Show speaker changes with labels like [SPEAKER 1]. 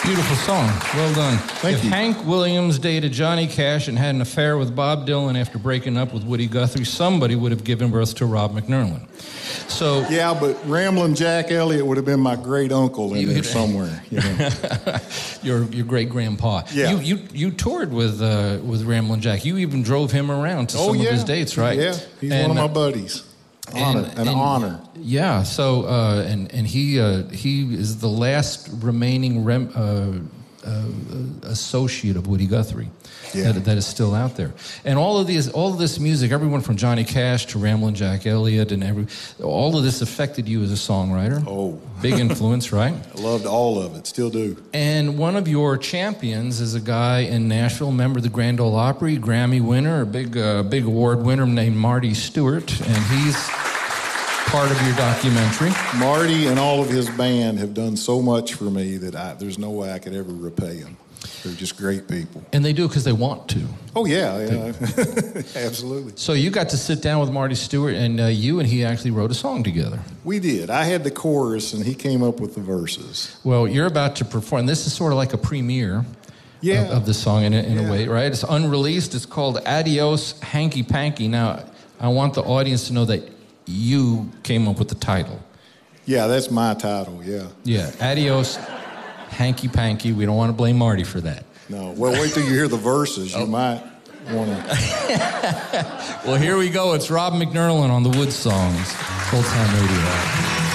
[SPEAKER 1] Beautiful song. Well done.
[SPEAKER 2] Thank you.
[SPEAKER 1] Hank Williams dated Johnny Cash and had an affair with Bob Dylan after breaking up with Woody Guthrie, somebody would have given birth to Rob McNerlin. So
[SPEAKER 2] yeah, but Ramblin' Jack Elliott would have been my great uncle in there somewhere. You know?
[SPEAKER 1] your great grandpa.
[SPEAKER 2] Yeah.
[SPEAKER 1] You toured with Ramblin' Jack. You even drove him around to some of his dates, right?
[SPEAKER 2] Yeah, he's one of my buddies. Honor.
[SPEAKER 1] Yeah. So and he is the last remaining associate of Woody Guthrie that is still out there. And all of this music, everyone from Johnny Cash to Ramblin' Jack Elliott, and all of this affected you as a songwriter.
[SPEAKER 2] Oh,
[SPEAKER 1] big influence, right?
[SPEAKER 2] I loved all of it. Still do.
[SPEAKER 1] And one of your champions is a guy in Nashville, member of the Grand Ole Opry, Grammy winner, a big award winner named Marty Stewart, and he's part of your documentary.
[SPEAKER 2] Marty and all of his band have done so much for me that there's no way I could ever repay them. They're just great people.
[SPEAKER 1] And they do because they want to.
[SPEAKER 2] Oh, yeah. Absolutely.
[SPEAKER 1] So you got to sit down with Marty Stewart, and you and he actually wrote a song together.
[SPEAKER 2] We did. I had the chorus, and he came up with the verses.
[SPEAKER 1] Well, you're about to perform. This is sort of like a premiere of the song in a way, right? It's unreleased. It's called Adios, Hanky Panky. Now, I want the audience to know that you came up with the title.
[SPEAKER 2] Yeah, that's my title, yeah.
[SPEAKER 1] Yeah, Adios, Hanky Panky. We don't want to blame Marty for that.
[SPEAKER 2] No. Well, wait till you hear the verses. You might want to...
[SPEAKER 1] Well, here we go. It's Rob McNerlin on the Wood Songs, Old Time Radio.